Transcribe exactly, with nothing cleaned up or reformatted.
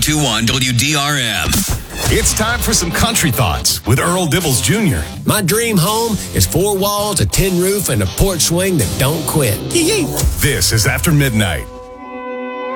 two one W D R M. It's time for some country thoughts with Earl Dibbles Junior My dream home is four walls, a tin roof, and a porch swing that don't quit. This is After Midnight.